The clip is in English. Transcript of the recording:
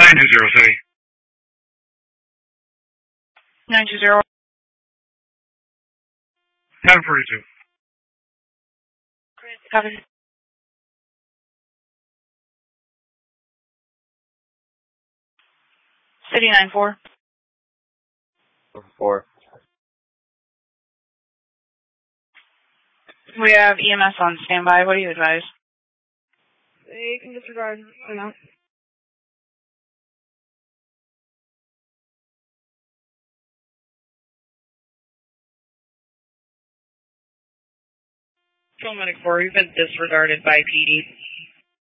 920 City. 920. 1042. Copy. City 94. 4. We have EMS on standby. What do you advise? They can disregard or not. Paramedic 4, we've been disregarded by PD.